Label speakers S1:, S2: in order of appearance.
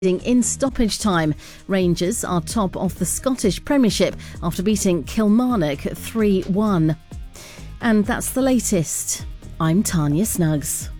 S1: In stoppage time, Rangers are top of the Scottish Premiership after beating Kilmarnock 3-1. And that's the latest. I'm Tanya Snuggs.